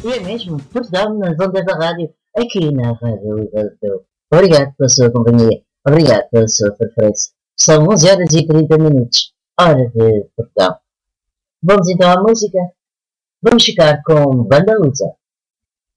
E é mesmo, Portugal nas ondas da rádio, aqui na Rádio Europeu. Obrigado pela sua companhia, obrigado pela sua preferência. São 11 horas e 30 minutos, hora de Portugal. Vamos então à música? Vamos ficar com Banda Lusa.